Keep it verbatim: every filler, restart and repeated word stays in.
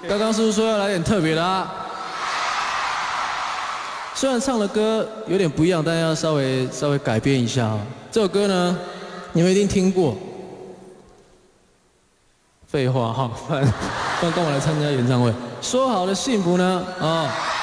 刚刚是不是说要来点特别的啊？虽然唱的歌有点不一样，但要稍微稍微改变一下啊。这首歌呢，你们一定听过。废话哈，不然不然跟我来参加演唱会。说好的幸福呢？啊、哦。